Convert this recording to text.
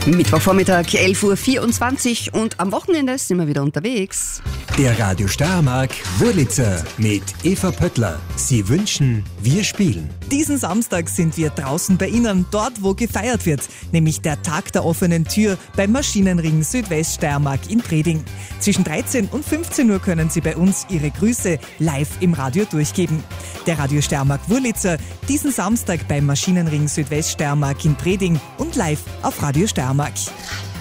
Mittwochvormittag, 11.24 Uhr und am Wochenende sind wir wieder unterwegs. Der Radio Steiermark Wurlitzer mit Eva Pöttler. Sie wünschen, wir spielen. Diesen Samstag sind wir draußen bei Ihnen, dort wo gefeiert wird, nämlich der Tag der offenen Tür beim Maschinenring Südweststeiermark in Preding. Zwischen 13 und 15 Uhr können Sie bei uns Ihre Grüße live im Radio durchgeben. Der Radio Steiermark Wurlitzer, diesen Samstag beim Maschinenring Südweststeiermark in Preding und live auf Radio Steiermark.